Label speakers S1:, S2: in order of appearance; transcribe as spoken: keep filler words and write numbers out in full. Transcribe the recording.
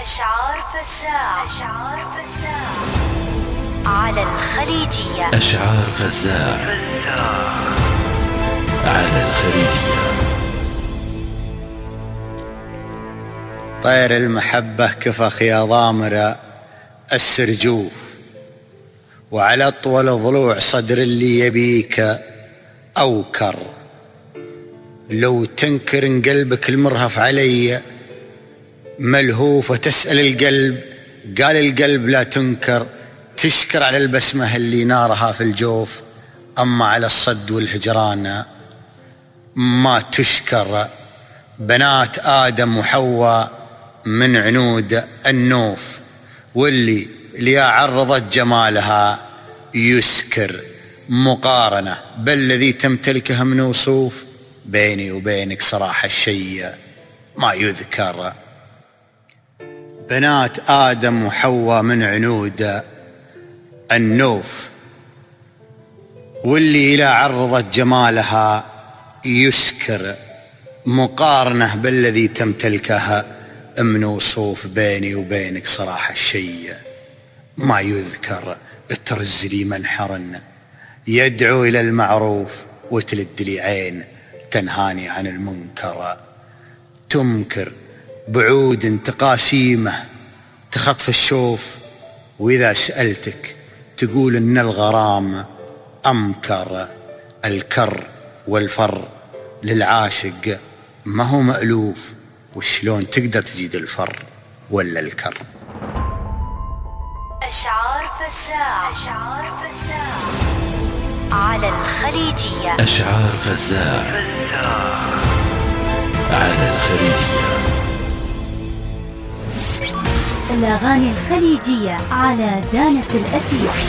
S1: أشعار فزاع على الخليجية.
S2: أشعار فزاع على الخليجية.
S3: طير المحبة كفخ يا ضامر السرجوف، وعلى طول ضلوع صدر اللي يبيك أوكر. لو تنكر إن قلبك المرهف علي ملهوف، وتسأل القلب قال القلب لا تنكر. تشكر على البسمة اللي نارها في الجوف، أما على الصد والهجران ما تشكر. بنات آدم وحواء من عنود النوف، واللي اللي عرضت جمالها يسكر. مقارنة بالذي تمتلكه من وصوف، بيني وبينك صراحة الشيء ما يذكر. بنات آدم وحواء من عنود النوف، واللي إلى عرضت جمالها يسكر. مقارنة بالذي تمتلكها من وصوف، بيني وبينك صراحة الشيء ما يذكر. ترز لي منحر يدعو إلى المعروف، وتلد لي عين تنهاني عن المنكر. تمكر بعود تقاسيمه تخطف الشوف، وإذا سألتك تقول إن الغرام أمكر. الكر والفر للعاشق ما هو مألوف، وشلون تقدر تجيد الفر ولا الكر.
S1: أشعار فزاع على الخليجية.
S2: أشعار فزاع على الخليجية.
S4: الأغاني الخليجية على دانة الأثير.